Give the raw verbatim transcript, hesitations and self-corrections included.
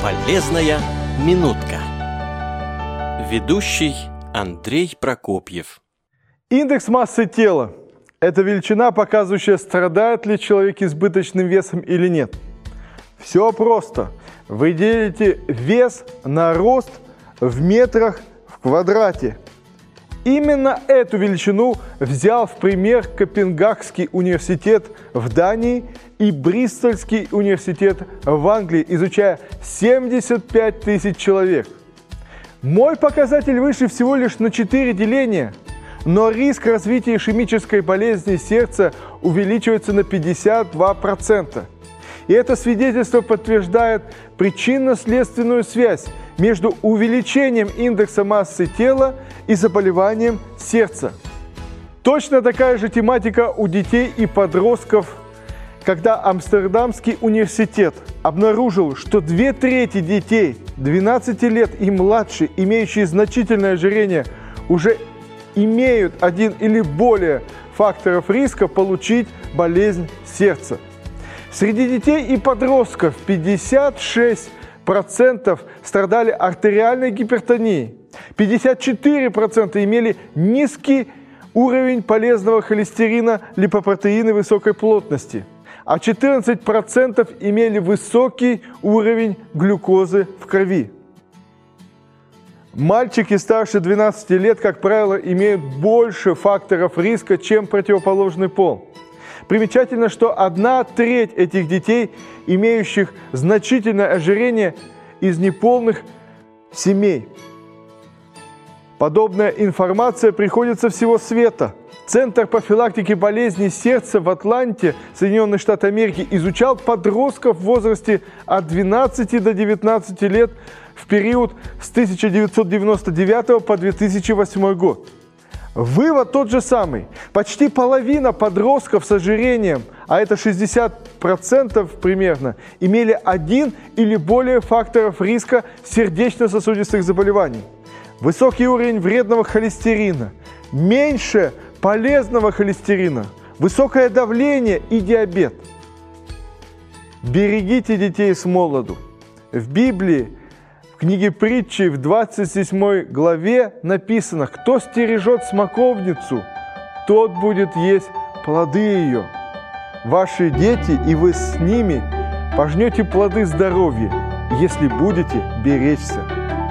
Полезная минутка. Ведущий Андрей Прокопьев. Индекс массы тела – это величина, показывающая, страдает ли человек избыточным весом или нет. Все просто. Вы делите вес на рост в метрах в квадрате. Именно эту величину взял в пример Копенгагский университет в Дании и Бристольский университет в Англии, изучая семьдесят пять тысяч человек. Мой показатель выше всего лишь на четыре деления, но риск развития ишемической болезни сердца увеличивается на пятьдесят два процента. И это свидетельство подтверждает причинно-следственную связь между увеличением индекса массы тела и заболеванием сердца. Точно такая же тематика у детей и подростков, когда Амстердамский университет обнаружил, что две трети детей двенадцати лет и младше, имеющие значительное ожирение, уже имеют один или более факторов риска получить болезнь сердца. Среди детей и подростков пятьдесят шесть процентов страдали артериальной гипертонией, пятьдесят четыре процента имели низкий уровень полезного холестерина, липопротеины высокой плотности, а четырнадцать процентов имели высокий уровень глюкозы в крови. Мальчики старше двенадцати лет, как правило, имеют больше факторов риска, чем противоположный пол. Примечательно, что одна треть этих детей, имеющих значительное ожирение, из неполных семей. Подобная информация приходит со всего света. Центр профилактики болезней сердца в Атланте, Соединенные Штаты Америки, изучал подростков в возрасте от двенадцати до девятнадцати лет в период с тысяча девятьсот девяносто девятого по две тысячи восьмой год. Вывод тот же самый. Почти половина подростков с ожирением, а это шестьдесят процентов примерно, имели один или более факторов риска сердечно-сосудистых заболеваний. Высокий уровень вредного холестерина, меньше полезного холестерина, высокое давление и диабет. Берегите детей с молоду. В Библии, в книге Притчи, в двадцать седьмой главе написано: «Кто стережет смоковницу, тот будет есть плоды ее». Ваши дети и вы с ними пожнете плоды здоровья, если будете беречься.